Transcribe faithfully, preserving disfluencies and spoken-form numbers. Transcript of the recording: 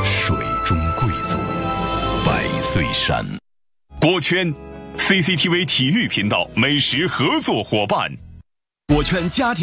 水中贵族，百岁山。 果圈 C C T V 体育频道美食合作伙伴。 果圈家庭